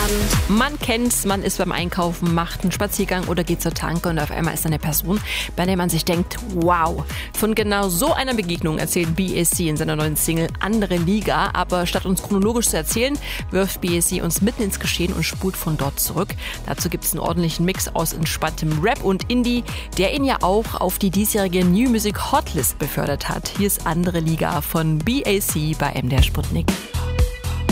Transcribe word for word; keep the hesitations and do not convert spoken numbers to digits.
Man kennt's, man ist beim Einkaufen, macht einen Spaziergang oder geht zur Tanke und auf einmal ist da eine Person, bei der man sich denkt, wow. Von genau so einer Begegnung erzählt B A C in seiner neuen Single Andere Liga. Aber statt uns chronologisch zu erzählen, wirft B A C uns mitten ins Geschehen und spult von dort zurück. Dazu gibt's einen ordentlichen Mix aus entspanntem Rap und Indie, der ihn ja auch auf die diesjährige New Music Hotlist befördert hat. Hier ist Andere Liga von B A C bei M D R Sputnik.